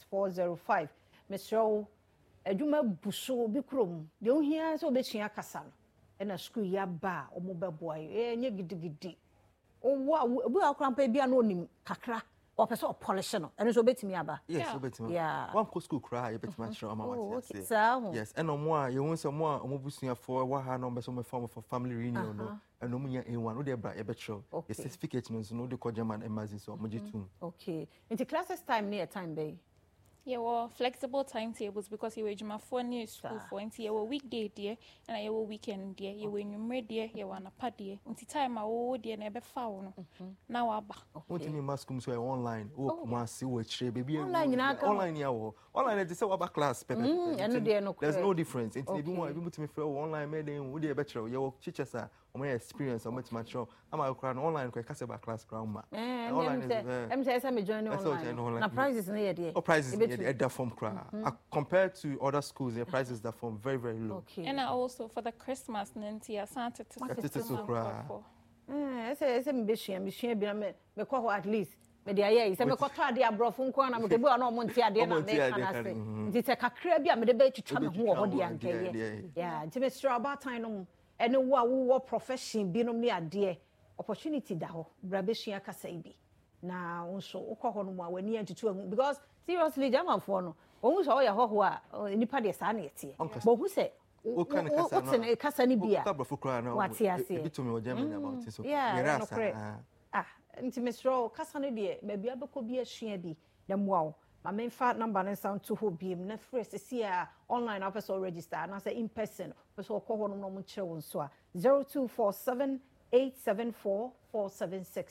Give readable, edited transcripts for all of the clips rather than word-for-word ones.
405 mesro adwuma buso bi krom de ohia so obetua kasa no na school ya ba omo beboa nye gidigidi owo obu akrampa bia na onim kakra o pese o polish no eno so obetimi aba yes obetimi one co school cry you betimi achiro ama what say yes and omo a you won say omo busua for wa ha no be so me form for family reunion no and omo nya in one no dey bra you betro the certificate no so no dey call German embassy so omo jitum okay into classes time near time be yeah, well, flexible timetables because you were juma for near school for and you were weekday dear and I were weekend dear you were number dear you were na paddy until time I would dear never found now aba what you mask so online come see what baby online online they say about class there's no difference it's even you me for online made in would better your teachers are my experience or much mature I'm online because about class ground online I'm say me join online na prices near there prices at that form compared to other schools the prices that form very very low and also for the Christmas nanti asante to say me be me ko at least me dey aye say me ko to ade abrofo nko na me dey bu na omo nti ade na me kana say nti te kakra bi a me dey be twitwa me ho ho de ankeye yeah nti me sure about time no ene wo a wo profession bi no ne ade opportunity da ho bra be sua kasa bi na unso ukọ no mu a wani antutu ahu because seriously German for no ohun so ya ho a nipa de sa na yete but who say o kan kasa ni bia tabrofo kra na e to me o German about so yeah nti mesro kasa no de ba bia be ko bi asua bi na muawo ma me fa number na sound to ho biem na fresh see a online office register na say in person so ko ho no mo kire won so a 0247 874 476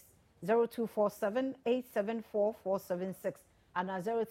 0247-874-476 and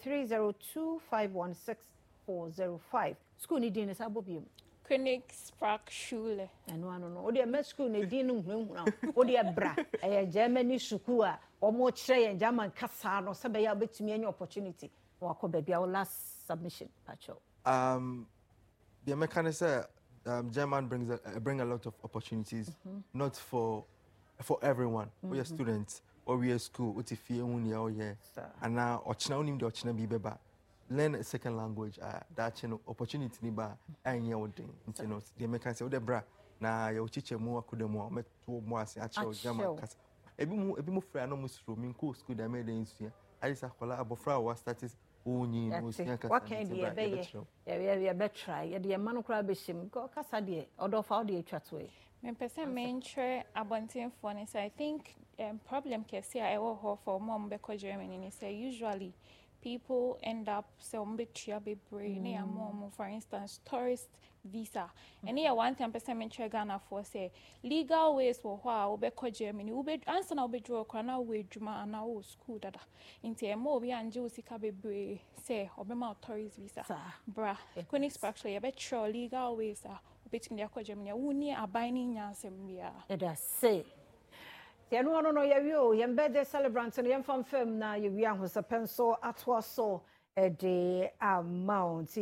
0302-516-405. School ni din is abobium. Königsparkschule. No. Odi a school ni din no. Odi a bra. Germany school a omo kire en German kasa no se be ya betumi any opportunity. Wa ko ba bia last submission pacho. The mechanism German bring a lot of opportunities not for everyone. We are students or we are school. What if you only are here? And now, ochina unim de ochina bi beba. Learn a second language. That opportunity ni ba any other thing. You know, they make us say, "Ode bra na ya uchiche mu akude mu met to mu ase acho German kasa." Ebi mu frɛ no mu sro min ko school da me de nsia. Ayi sa kola abofra wa status onyi no sia kasa. What can be be ya be try. Ya de man kra be shim. Kasa de odofa ode atwa to e. Me person mentre abontin for so I think problem kesi I ewo for mom beko Germany ni say usually people end up say ombetua be brain na mom for instance tourist visa and here one time person mentre Ghana for say legal ways for how obeko Germany ube answer na ube draw kwa na we dwuma na o school dada inti emo obi anje usika be brain say obema tourist visa bra Königspark ya be sure legal ways between the Germany woni abaining nyansem bia that's say no yem birthday celebrant no yem fam fam na ye wi ahosepen so atwa so the amount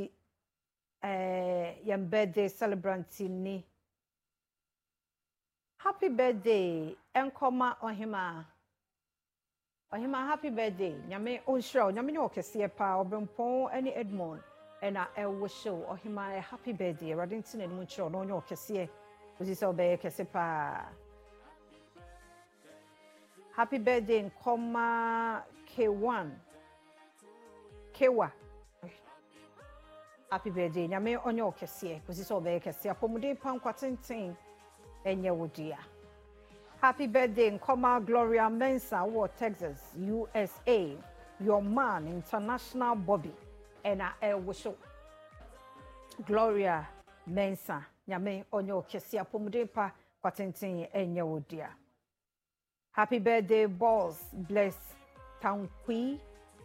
yem birthday celebrant ni happy birthday enkoma ohima happy birthday nyame onhira nyame ne okese pa obempon ani Edmond ena show ohima happy birthday radintin eni mu chiro no onye okese ozi se obeye kese pa happy birthday nkoma K1 Kewa happy birthday nyame onye okese ozi se obeye kese apomude pa nkwatenten enye wodia happy birthday nkoma Gloria Mensa wo Texas USA your man international Bobby and show Gloria Mensa nyame onyo kesi apomude pa kwatentin enye wodia happy birthday boss bless Tankwi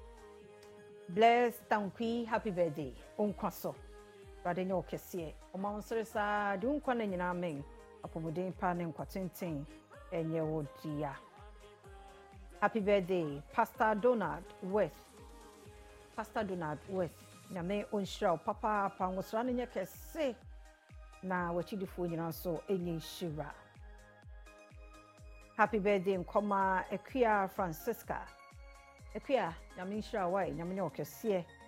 happy birthday onkwaso rade nyo kesi o ma onsere sa de unkwa na nyina men apomude pa ne kwatentin enye wodia happy birthday Pastor Donald West nyame onhira papa pa ngosra ne nyekese na wachidifo nyina so enye shira happy birthday nkoma Equia Francisca nyame nhira wai nyame ne okese